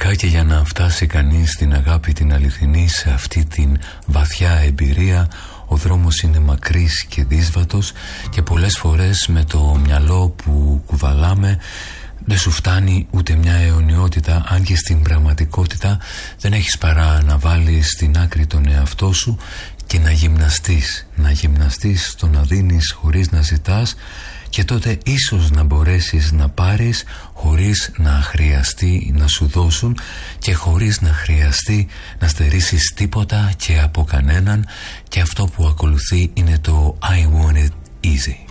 Φυσικά και για να φτάσει κανείς στην αγάπη την αληθινή, σε αυτή την βαθιά εμπειρία, ο δρόμος είναι μακρύς και δύσβατος και πολλές φορές με το μυαλό που κουβαλάμε δεν σου φτάνει ούτε μια αιωνιότητα, αν και στην πραγματικότητα δεν έχεις παρά να βάλεις στην άκρη τον εαυτό σου και να γυμναστείς στο να δίνεις χωρίς να ζητάς, και τότε ίσως να μπορέσεις να πάρεις χωρίς να χρειαστεί να σου δώσουν και χωρίς να χρειαστεί να στερήσεις τίποτα και από κανέναν, και αυτό που ακολουθεί είναι το I want it easy.